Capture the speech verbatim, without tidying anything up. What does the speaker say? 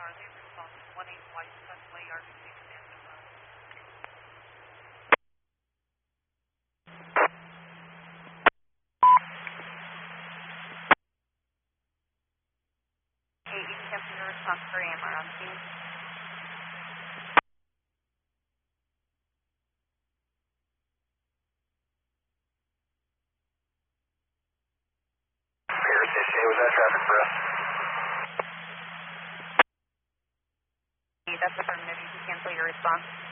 Response for A M R on scene. Was that traffic for us? That's affirmative. You can cancel your response.